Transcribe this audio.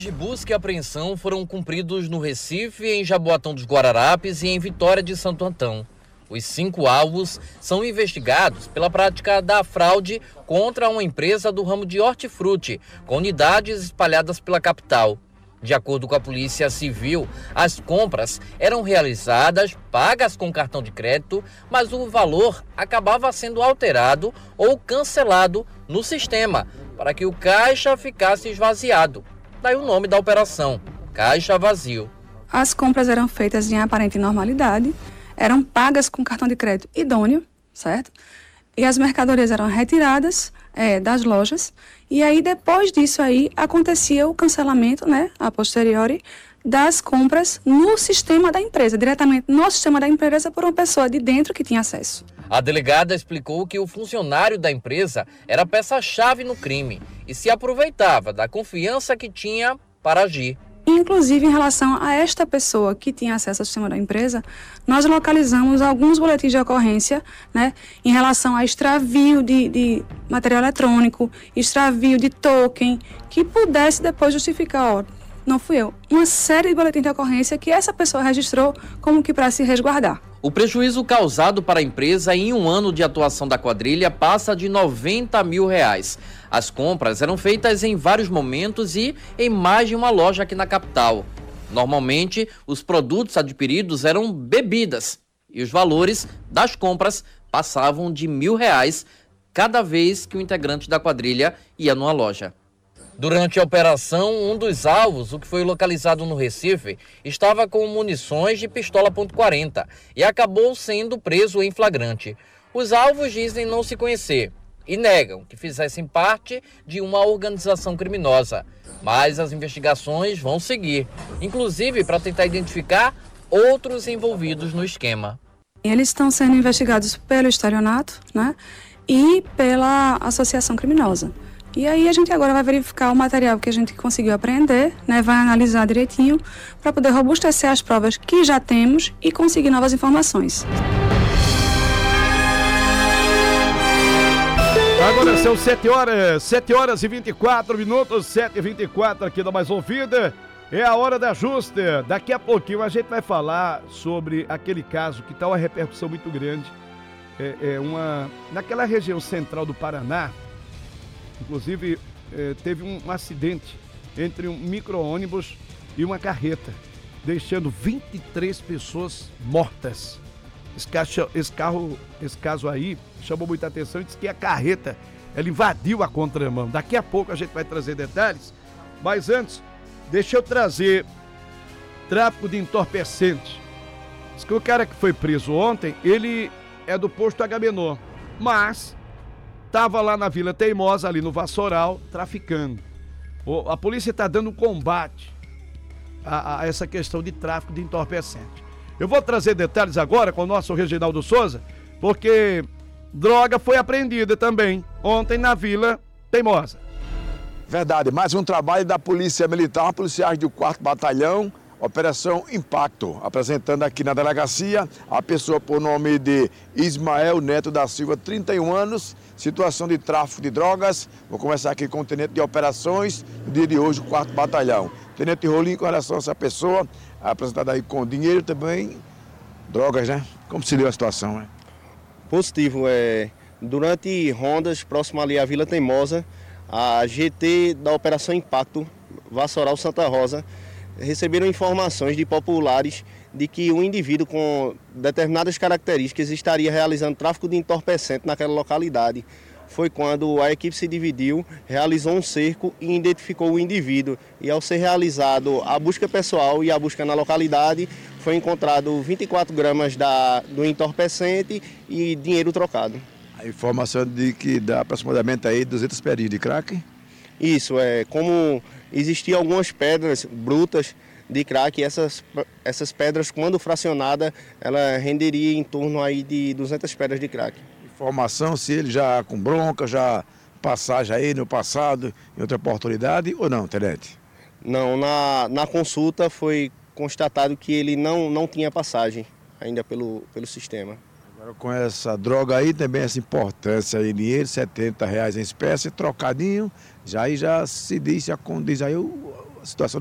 De busca e apreensão foram cumpridos no Recife, em Jaboatão dos Guararapes e em Vitória de Santo Antão. Os 5 alvos são investigados pela prática da fraude contra uma empresa do ramo de hortifruti, com unidades espalhadas pela capital. De acordo com a Polícia Civil, as compras eram realizadas, pagas com cartão de crédito, mas o valor acabava sendo alterado ou cancelado no sistema, para que o caixa ficasse esvaziado. Daí o nome da operação, Caixa Vazio. As compras eram feitas em aparente normalidade, eram pagas com cartão de crédito idôneo, certo? E as mercadorias eram retiradas das lojas. E aí, depois disso aí, acontecia o cancelamento, a posteriori, das compras no sistema da empresa, diretamente no sistema da empresa por uma pessoa de dentro que tinha acesso. A delegada explicou que o funcionário da empresa era peça-chave no crime e se aproveitava da confiança que tinha para agir. Inclusive, em relação a esta pessoa que tinha acesso ao sistema da empresa, nós localizamos alguns boletins de ocorrência, em relação a extravio de material eletrônico, extravio de token, que pudesse depois justificar, não fui eu, uma série de boletins de ocorrência que essa pessoa registrou como que para se resguardar. O prejuízo causado para a empresa em um ano de atuação da quadrilha passa de R$90 mil. As compras eram feitas em vários momentos e em mais de uma loja aqui na capital. Normalmente, os produtos adquiridos eram bebidas e os valores das compras passavam de R$1.000 cada vez que o integrante da quadrilha ia numa loja. Durante a operação, um dos alvos, o que foi localizado no Recife, estava com munições de pistola .40 e acabou sendo preso em flagrante. Os alvos dizem não se conhecer e negam que fizessem parte de uma organização criminosa. Mas as investigações vão seguir, inclusive para tentar identificar outros envolvidos no esquema. Eles estão sendo investigados pelo estelionato, e pela associação criminosa. E aí a gente agora vai verificar o material que a gente conseguiu apreender, vai analisar direitinho para poder robustecer as provas que já temos e conseguir novas informações. Agora são 7 horas e 24 minutos, 7h24 aqui da Mais Ouvida. É a hora da justa. Daqui a pouquinho a gente vai falar sobre aquele caso que está uma repercussão muito grande. Naquela região central do Paraná, inclusive, teve um acidente entre um micro-ônibus e uma carreta, deixando 23 pessoas mortas. Esse caso aí chamou muita atenção e disse que a carreta, ela invadiu a contramão. Daqui a pouco a gente vai trazer detalhes, mas antes, deixa eu trazer tráfico de entorpecente. Diz que o cara que foi preso ontem, ele é do posto Agamenon, mas estava lá na Vila Teimosa, ali no Vassoural, traficando. A polícia está dando um combate a essa questão de tráfico de entorpecente. Eu vou trazer detalhes agora com o nosso Reginaldo Souza, porque droga foi apreendida também ontem na Vila Teimosa. Verdade, mais um trabalho da Polícia Militar, policiais do 4º Batalhão, Operação Impacto, apresentando aqui na delegacia a pessoa por nome de Ismael Neto da Silva, 31 anos, situação de tráfico de drogas. Vou começar aqui com o tenente de operações, no dia de hoje, o 4º Batalhão. Tenente Rolim, com relação a essa pessoa, apresentada aí com dinheiro também, drogas, Como se deu a situação, Positivo, durante rondas próximo ali à Vila Teimosa, a GT da Operação Impacto, Vassoural Santa Rosa, receberam informações de populares de que um indivíduo com determinadas características estaria realizando tráfico de entorpecente naquela localidade. Foi quando a equipe se dividiu, realizou um cerco e identificou o indivíduo. E ao ser realizado a busca pessoal e a busca na localidade, foi encontrado 24 gramas do entorpecente e dinheiro trocado. A informação de que dá aproximadamente aí 200 pedrinhas de crack? Isso, como existiam algumas pedras brutas de crack, essas pedras, quando fracionada, ela renderia em torno aí de 200 pedras de crack. Informação se ele já com bronca, já passagem aí no passado, em outra oportunidade ou não, tenente? Não, na consulta foi constatado que ele não tinha passagem ainda pelo sistema. Agora com essa droga aí também essa importância aí, dinheiro, R$70 em espécie, trocadinho, já se diz, já condiz aí situação